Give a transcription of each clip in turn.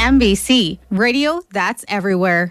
MBC, radio that's everywhere.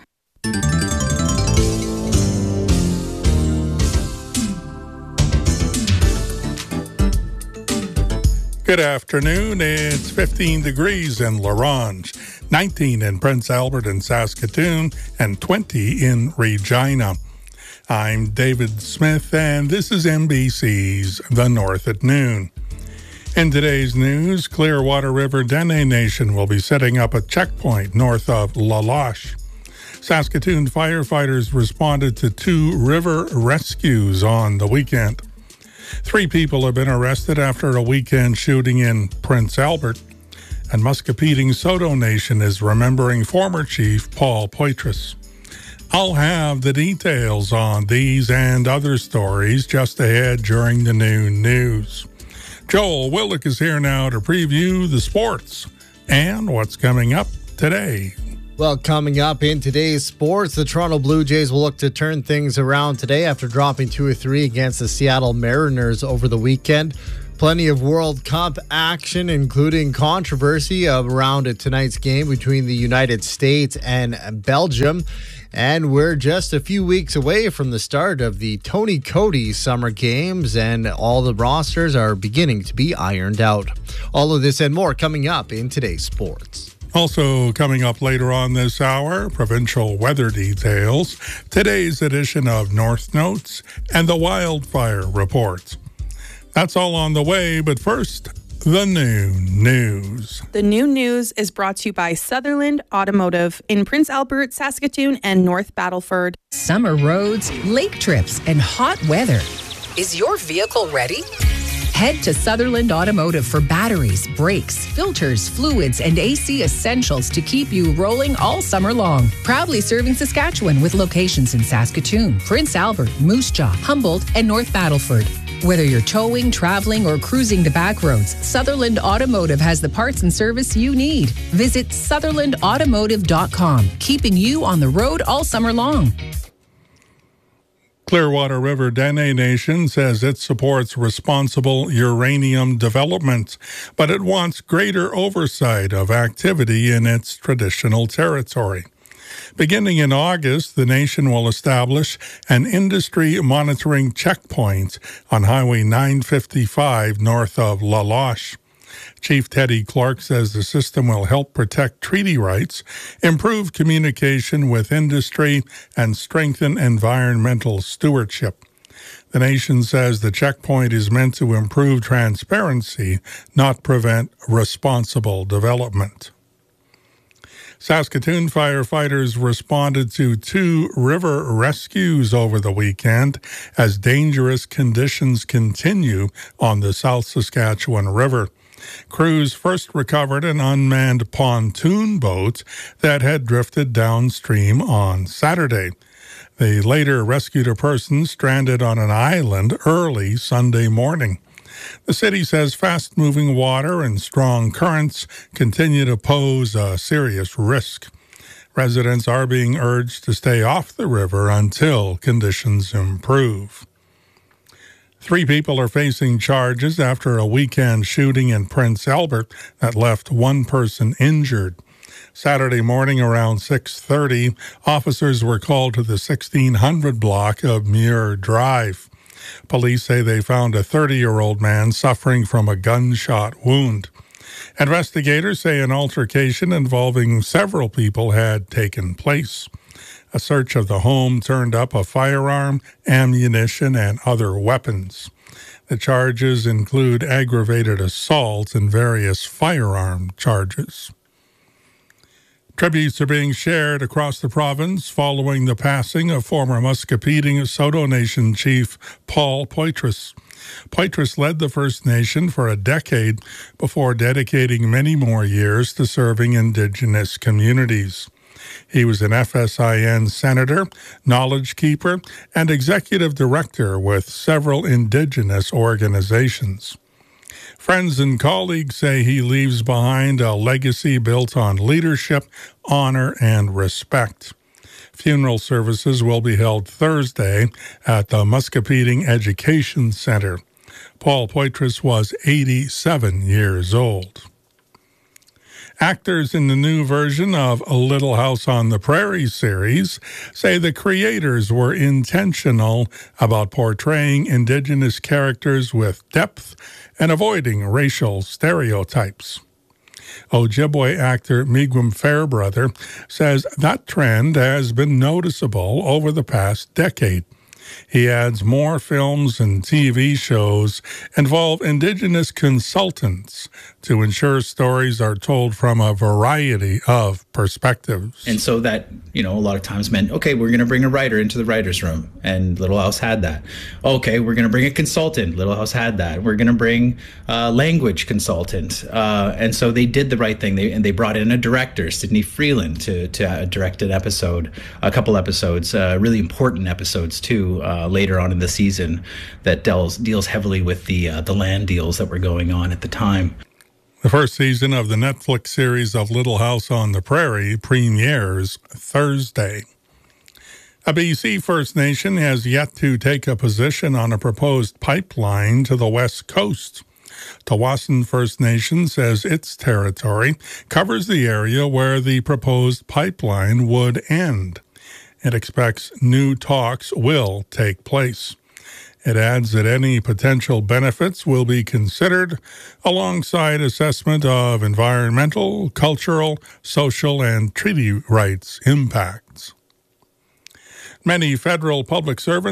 Good afternoon. It's 15 degrees in La Ronge, 19 in Prince Albert and Saskatoon, and 20 in Regina. I'm David Smith, and this is MBC's The North at Noon. In today's news, Clearwater River Dene Nation will be setting up a checkpoint north of La Loche. Saskatoon firefighters responded to 2 river rescues on the weekend. 3 people have been arrested after a weekend shooting in Prince Albert, and Muscopetting Saulteaux Nation is remembering former Chief Paul Poitras. I'll have the details on these and other stories just ahead during the noon news. Joel Willick is here now to preview the sports and what's coming up today. Well, coming up in today's sports, the Toronto Blue Jays will look to turn things around today after dropping 2-3 against the Seattle Mariners over the weekend. Plenty of World Cup action, including controversy around tonight's game between the United States and Belgium. And we're just a few weeks away from the start of the Tony Cody Summer Games, and all the rosters are beginning to be ironed out. All of this and more coming up in today's sports. Also coming up later on this hour, provincial weather details, today's edition of North Notes, and the wildfire reports. That's all on the way, but first, the noon news. The noon news is brought to you by Sutherland Automotive in Prince Albert, Saskatoon, and North Battleford. Summer roads, lake trips, and hot weather. Is your vehicle ready? Head to Sutherland Automotive for batteries, brakes, filters, fluids, and AC essentials to keep you rolling all summer long. Proudly serving Saskatchewan with locations in Saskatoon, Prince Albert, Moose Jaw, Humboldt, and North Battleford. Whether you're towing, traveling, or cruising the back roads, Sutherland Automotive has the parts and service you need. Visit SutherlandAutomotive.com, keeping you on the road all summer long. Clearwater River Dene Nation says it supports responsible uranium development, but it wants greater oversight of activity in its traditional territory. Beginning in August, the nation will establish an industry monitoring checkpoint on Highway 955 north of La Loche. Chief Teddy Clark says the system will help protect treaty rights, improve communication with industry, and strengthen environmental stewardship. The nation says the checkpoint is meant to improve transparency, not prevent responsible development. Saskatoon firefighters responded to 2 river rescues over the weekend as dangerous conditions continue on the South Saskatchewan River. Crews first recovered an unmanned pontoon boat that had drifted downstream on Saturday. They later rescued a person stranded on an island early Sunday morning. The city says fast-moving water and strong currents continue to pose a serious risk. Residents are being urged to stay off the river until conditions improve. 3 people are facing charges after a weekend shooting in Prince Albert that left 1 person injured. Saturday morning around 6:30, officers were called to the 1600 block of Muir Drive. Police say they found a 30-year-old man suffering from a gunshot wound. Investigators say an altercation involving several people had taken place. A search of the home turned up a firearm, ammunition, and other weapons. The charges include aggravated assault and various firearm charges. Tributes are being shared across the province following the passing of former Muscopetting Saulteaux Nation Chief Paul Poitras. Poitras led the First Nation for a decade before dedicating many more years to serving Indigenous communities. He was an FSIN senator, knowledge keeper, and executive director with several Indigenous organizations. Friends and colleagues say he leaves behind a legacy built on leadership, honor, and respect. Funeral services will be held Thursday at the Muscopetting Education Center. Paul Poitras was 87 years old. Actors in the new version of A Little House on the Prairie series say the creators were intentional about portraying Indigenous characters with depth and avoiding racial stereotypes. Ojibwe actor Miigwem Fairbrother says that trend has been noticeable over the past decade. He adds more films and TV shows involve Indigenous consultants to ensure stories are told from a variety of perspectives. And so that, a lot of times meant, okay, we're going to bring a writer into the writer's room. And Little House had that. Okay, we're going to bring a consultant. Little House had that. We're going to bring a language consultant. And so they did the right thing. They brought in a director, Sidney Freeland, to direct an episode, a couple episodes, really important episodes too, later on in the season that deals heavily with the land deals that were going on at the time. The first season of the Netflix series of Little House on the Prairie premieres Thursday. A BC First Nation has yet to take a position on a proposed pipeline to the west coast. Tawasin First Nation says its territory covers the area where the proposed pipeline would end. It expects new talks will take place. It adds that any potential benefits will be considered alongside assessment of environmental, cultural, social, and treaty rights impacts. Many federal public servants